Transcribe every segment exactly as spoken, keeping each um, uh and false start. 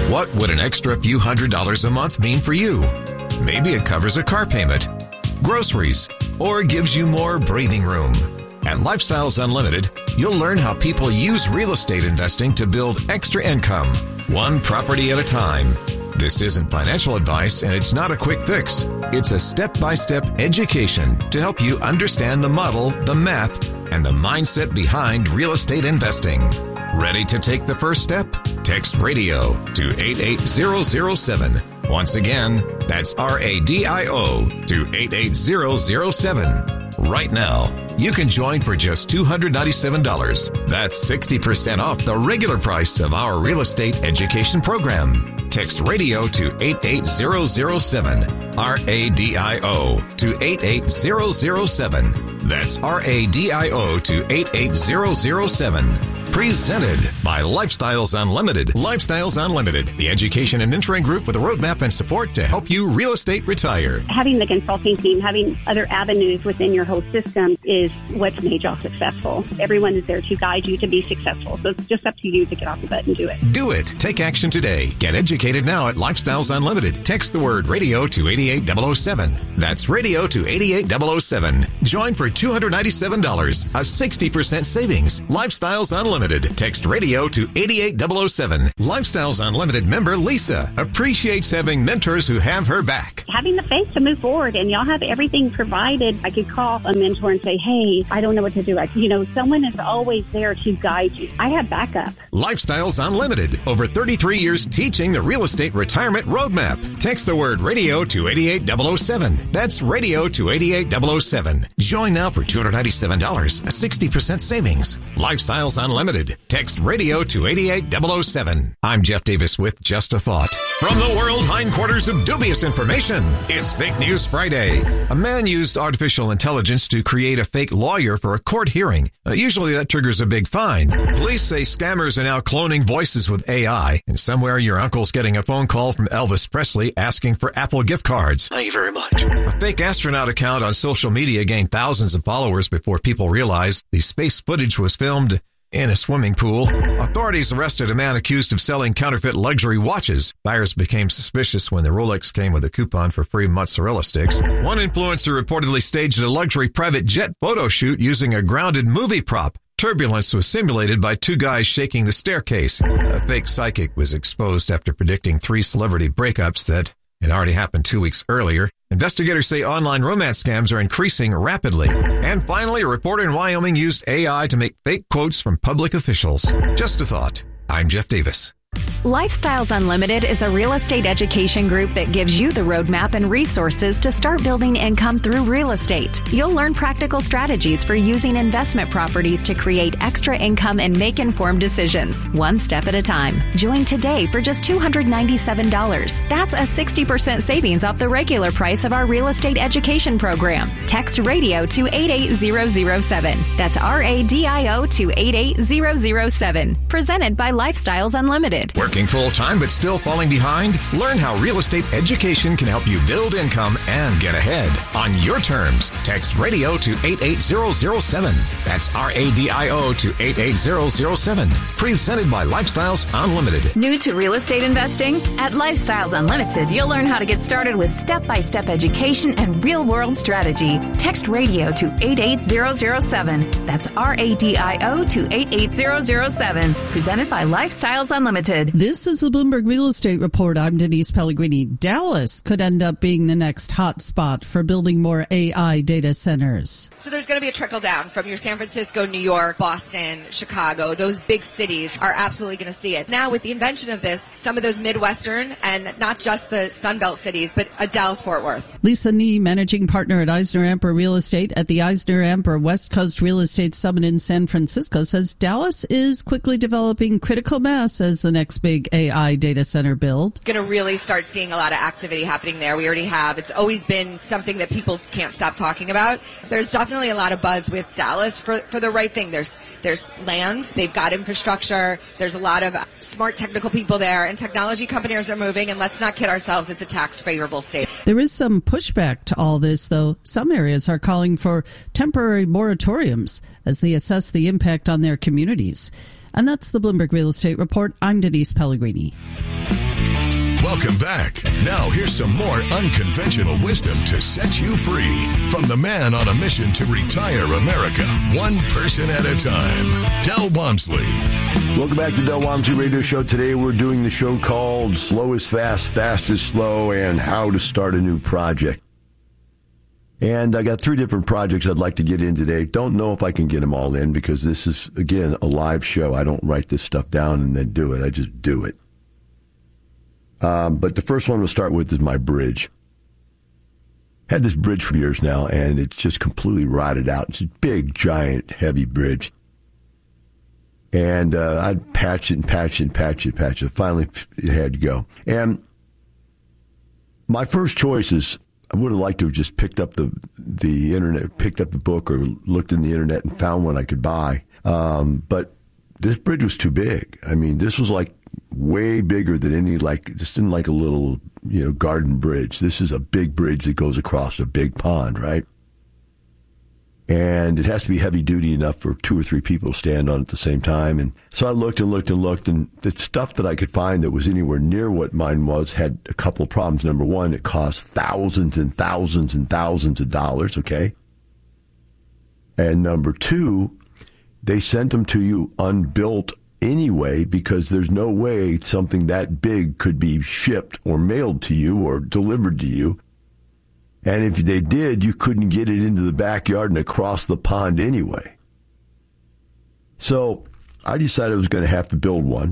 What would an extra few hundred dollars a month mean for you? Maybe it covers a car payment, groceries, or gives you more breathing room. At Lifestyles Unlimited, you'll learn how people use real estate investing to build extra income, one property at a time. This isn't financial advice, and it's not a quick fix. It's a step-by-step education to help you understand the model, the math, and the mindset behind real estate investing. Ready to take the first step? Text RADIO to eight eight zero zero seven. Once again, that's R A D I O to eight eight zero zero seven. Right now, you can join for just two hundred ninety-seven dollars. That's sixty percent off the regular price of our real estate education program. Text RADIO to eight eight zero zero seven. R A D I O to eight eight zero zero seven. That's R A D I O to eight eight zero zero seven. Presented by Lifestyles Unlimited. Lifestyles Unlimited, the education and mentoring group with a roadmap and support to help you real estate retire. Having the consulting team, having other avenues within your whole system is what's made y'all successful. Everyone is there to guide you to be successful. So it's just up to you to get off the butt and do it. Do it. Take action today. Get educated now at Lifestyles Unlimited. Text the word radio to eight eight zero zero seven. That's radio to eight eight zero zero seven. Join for two hundred ninety-seven dollars, a sixty percent savings. Lifestyles Unlimited. Text radio to eight eight zero zero seven. Lifestyles Unlimited member Lisa appreciates having mentors who have her back. Having the faith to move forward, and y'all have everything provided. I could call a mentor and say, hey, I don't know what to do. I, you know, someone is always there to guide you. I have backup. Lifestyles Unlimited. Over thirty-three years teaching the real estate retirement roadmap. Text the word radio to eight eight zero zero seven. That's radio to eight eight zero zero seven. Join now for two hundred ninety-seven dollars, a sixty percent savings. Lifestyles Unlimited. Text radio to eight eight zero zero seven. I'm Jeff Davis with Just a Thought. From the world hindquarters of dubious information, it's Fake News Friday. A man used artificial intelligence to create a fake lawyer for a court hearing. Uh, usually that triggers a big fine. Police say scammers are now cloning voices with A I, and somewhere your uncle's getting a phone call from Elvis Presley asking for Apple gift cards. Thank you very much. A fake astronaut account on social media gained thousands of followers before people realized the space footage was filmed in a swimming pool. Authorities arrested a man accused of selling counterfeit luxury watches. Buyers became suspicious when the Rolex came with a coupon for free mozzarella sticks. One influencer reportedly staged a luxury private jet photo shoot using a grounded movie prop. Turbulence was simulated by two guys shaking the staircase. A fake psychic was exposed after predicting three celebrity breakups that had already happened two weeks earlier. Investigators say online romance scams are increasing rapidly. And finally, a reporter in Wyoming used A I to make fake quotes from public officials. Just a thought. I'm Jeff Davis. Lifestyles Unlimited is a real estate education group that gives you the roadmap and resources to start building income through real estate. You'll learn practical strategies for using investment properties to create extra income and make informed decisions, one step at a time. Join today for just two hundred ninety-seven dollars. That's a sixty percent savings off the regular price of our real estate education program. Text radio to eight eight zero zero seven. That's R A D I O to eight eight zero zero seven. Presented by Lifestyles Unlimited. Working full-time but still falling behind? Learn how real estate education can help you build income and get ahead on your terms. Text radio to eight eight zero zero seven. That's R A D I O to eight eight zero zero seven. Presented by Lifestyles Unlimited. New to real estate investing? At Lifestyles Unlimited, you'll learn how to get started with step-by-step education and real-world strategy. Text radio to eight eight zero zero seven. That's R A D I O to eight eight zero zero seven. Presented by Lifestyles Unlimited. This is the Bloomberg Real Estate Report. I'm Denise Pellegrini. Dallas could end up being the next hot spot for building more A I data centers. So there's going to be a trickle down from your San Francisco, New York, Boston, Chicago. Those big cities are absolutely going to see it. Now, with the invention of this, some of those Midwestern and not just the Sunbelt cities, but a Dallas-Fort Worth. Lisa Nee, managing partner at Eisner Amper Real Estate at the Eisner Amper West Coast Real Estate Summit in San Francisco, says Dallas is quickly developing critical mass as the next big A I data center build. Going to really start seeing a lot of activity happening there. We already have. It's always been something that people can't stop talking about. There's definitely a lot of buzz with Dallas for, for the right thing. There's there's land. They've got infrastructure. There's a lot of smart technical people there, and technology companies are moving, and let's not kid ourselves, it's a tax-favorable state. There is some pushback to all this, though. Some areas are calling for temporary moratoriums as they assess the impact on their communities. And that's the Bloomberg Real Estate Report. I'm Denise Pellegrini. Welcome back. Now here's some more unconventional wisdom to set you free from the man on a mission to retire America, one person at a time, Del Walmsley. Welcome back to Del Walmsley Radio Show. Today we're doing the show called Slow is Fast, Fast is Slow, and How to Start a New Project. And I got three different projects I'd like to get in today. Don't know if I can get them all in because this is, again, a live show. I don't write this stuff down and then do it. I just do it. Um, but the first one we'll start with is my bridge. Had this bridge for years now, and it's just completely rotted out. It's a big, giant, heavy bridge. And uh, I'd patch it and patch it and patch it and patch it. Finally, it had to go. And my first choice is, I would have liked to have just picked up the the internet, picked up the book or looked in the internet and found one I could buy. Um, but this bridge was too big. I mean, this was like way bigger than any, like, this isn't like a little, you know, garden bridge. This is a big bridge that goes across a big pond, right? And it has to be heavy duty enough for two or three people to stand on at the same time. And so I looked and looked and looked, and the stuff that I could find that was anywhere near what mine was had a couple of problems. Number one, it cost thousands and thousands and thousands of dollars, okay? And number two, they sent them to you unbuilt anyway because there's no way something that big could be shipped or mailed to you or delivered to you. And if they did, you couldn't get it into the backyard and across the pond anyway. So I decided I was going to have to build one.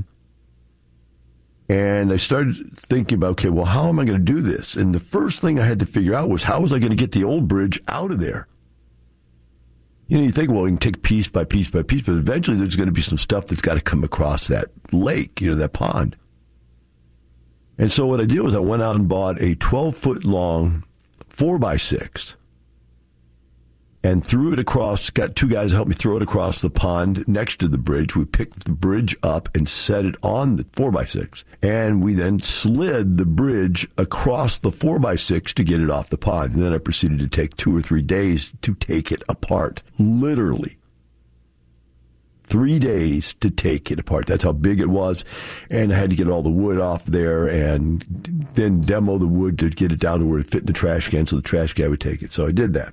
And I started thinking about, okay, well, how am I going to do this? And the first thing I had to figure out was, how was I going to get the old bridge out of there? You know, you think, well, we can take piece by piece by piece, but eventually there's going to be some stuff that's got to come across that lake, you know, that pond. And so what I did was I went out and bought a twelve-foot long four by six and threw it across, got two guys to help me throw it across the pond next to the bridge. We picked the bridge up and set it on the four by six. And we then slid the bridge across the four by six to get it off the pond. And then I proceeded to take two or three days to take it apart. Literally. Three days to take it apart. That's how big it was. And I had to get all the wood off there and then demo the wood to get it down to where it fit in the trash can so the trash guy would take it. So I did that.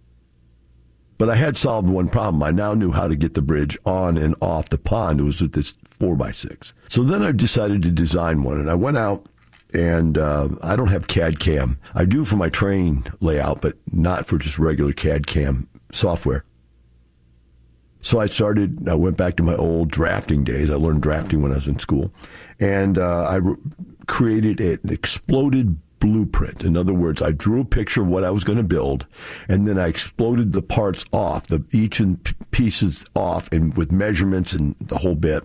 But I had solved one problem. I now knew how to get the bridge on and off the pond. It was with this four by six. So then I decided to design one. And I went out and uh, I don't have C A D C A M. I do for my train layout, but not for just regular C A D C A M software. So I started, I went back to my old drafting days. I learned drafting when I was in school. And uh, I re- created an exploded blueprint. In other words, I drew a picture of what I was going to build, and then I exploded the parts off, the each and pieces off, and with measurements and the whole bit.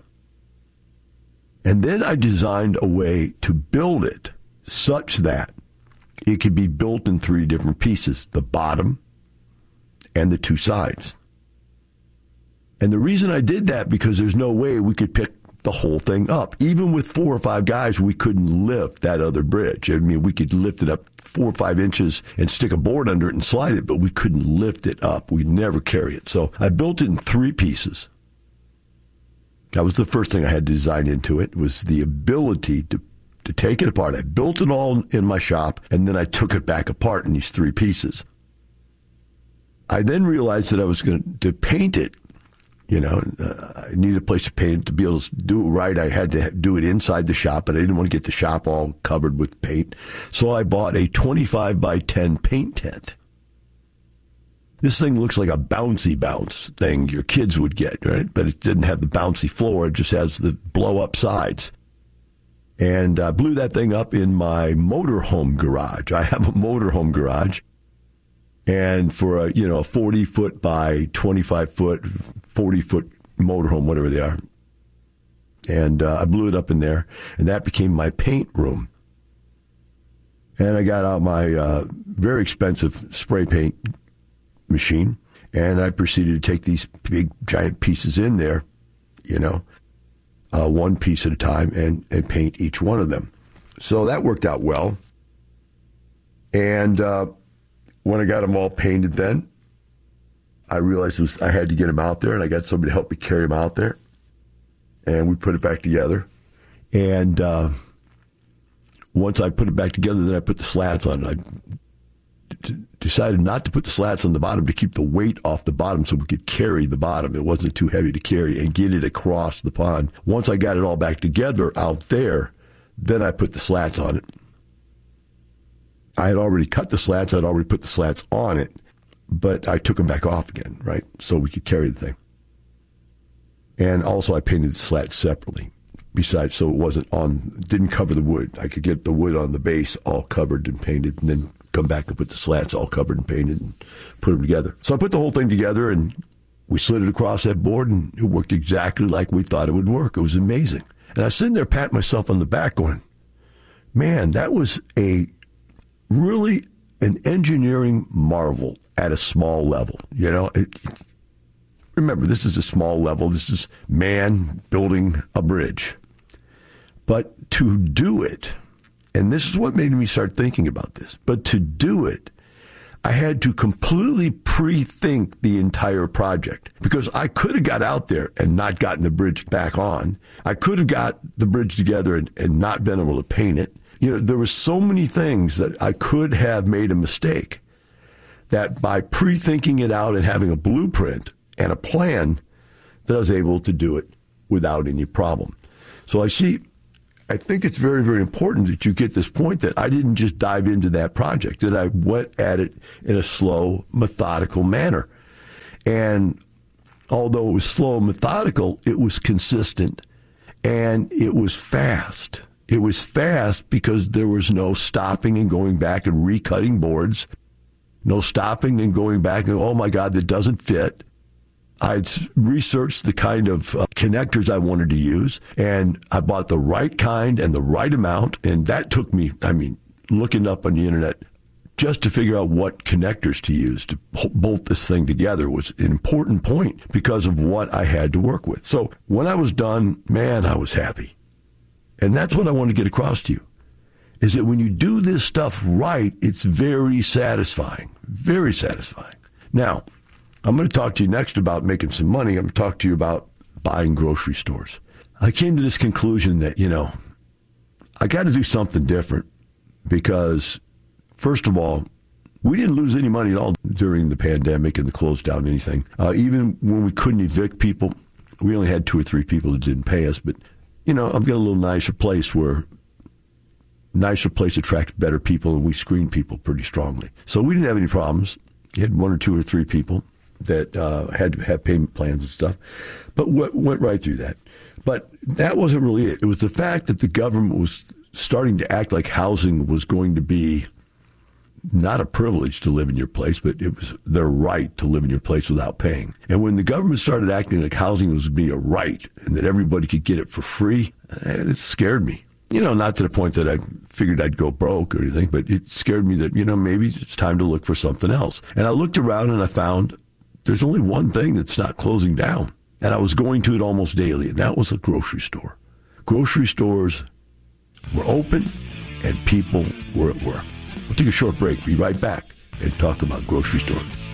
And then I designed a way to build it such that it could be built in three different pieces, the bottom and the two sides. And the reason I did that, because there's no way we could pick the whole thing up. Even with four or five guys, we couldn't lift that other bridge. I mean, we could lift it up four or five inches and stick a board under it and slide it, but we couldn't lift it up. We'd never carry it. So I built it in three pieces. That was the first thing I had to design into it, was the ability to, to take it apart. I built it all in my shop, and then I took it back apart in these three pieces. I then realized that I was going to paint it. You know, uh, I needed a place to paint it. To be able to do it right, I had to do it inside the shop, but I didn't want to get the shop all covered with paint. So I bought a twenty-five by ten paint tent. This thing looks like a bouncy bounce thing your kids would get, right? But it didn't have the bouncy floor. It just has the blow-up sides. And I blew that thing up in my motorhome garage. I have a motorhome garage. And for a, you know, a forty foot by twenty-five foot, forty foot motorhome, whatever they are. And uh, I blew it up in there, and that became my paint room. And I got out my uh, very expensive spray paint machine, and I proceeded to take these big, giant pieces in there, you know, uh, one piece at a time, and, and paint each one of them. So that worked out well. And uh, when I got them all painted then, I realized it was, I had to get them out there, and I got somebody to help me carry them out there. And we put it back together. And uh, once I put it back together, then I put the slats on. I d- decided not to put the slats on the bottom to keep the weight off the bottom so we could carry the bottom. It wasn't too heavy to carry and get it across the pond. Once I got it all back together out there, then I put the slats on it. I had already cut the slats. I'd already put the slats on it, but I took them back off again, right, so we could carry the thing. And also I painted the slats separately, besides, so it wasn't on, didn't cover the wood. I could get the wood on the base all covered and painted, and then come back and put the slats all covered and painted and put them together. So I put the whole thing together, and we slid it across that board, and it worked exactly like we thought it would work. It was amazing. And I was sitting there patting myself on the back going, man, that was a really an engineering marvel at a small level. You know, it, remember, this is a small level. This is man building a bridge. But to do it, and this is what made me start thinking about this, but to do it, I had to completely pre-think the entire project, because I could have got out there and not gotten the bridge back on. I could have got the bridge together and, and not been able to paint it. You know, there were so many things that I could have made a mistake, that by pre-thinking it out and having a blueprint and a plan, that I was able to do it without any problem. So I see, I think it's very, very important that you get this point, that I didn't just dive into that project, that I went at it in a slow, methodical manner. And although it was slow and methodical, it was consistent and it was fast. It was fast because there was no stopping and going back and recutting boards, no stopping and going back and, oh my God, that doesn't fit. I'd researched the kind of uh, connectors I wanted to use, and I bought the right kind and the right amount, and that took me, I mean, looking up on the internet just to figure out what connectors to use to bolt this thing together was an important point because of what I had to work with. So when I was done, man, I was happy. And that's what I want to get across to you, is that when you do this stuff right, it's very satisfying, very satisfying. Now, I'm going to talk to you next about making some money. I'm going to talk to you about buying grocery stores. I came to this conclusion that, you know, I got to do something different because, first of all, we didn't lose any money at all during the pandemic and the close down anything. Uh, even when we couldn't evict people, we only had two or three people that didn't pay us, but you know, I've got a little nicer place where nicer place attracts better people, and we screen people pretty strongly. So we didn't have any problems. We had one or two or three people that uh, had to have payment plans and stuff, but w- went right through that. But that wasn't really it. It was the fact that the government was starting to act like housing was going to be not a privilege to live in your place, but it was their right to live in your place without paying. And when the government started acting like housing was to be a right and that everybody could get it for free, it scared me. You know, not to the point that I figured I'd go broke or anything, but it scared me that, you know, maybe it's time to look for something else. And I looked around and I found there's only one thing that's not closing down. And I was going to it almost daily, and that was a grocery store. Grocery stores were open and people were at work. We'll take a short break. Be right back and talk about grocery stores.